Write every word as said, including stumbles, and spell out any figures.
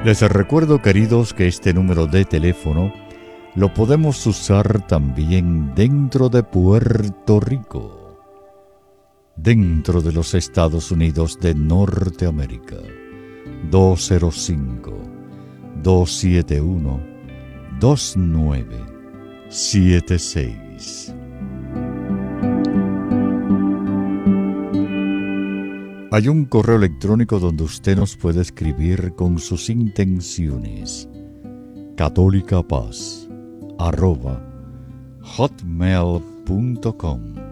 Les recuerdo, queridos, que este número de teléfono lo podemos usar también dentro de Puerto Rico, dentro de los Estados Unidos de Norteamérica. dos cero cinco, dos siete uno, dos nueve siete seis. Hay un correo electrónico donde usted nos puede escribir con sus intenciones. católicapaz arroba hotmail punto com.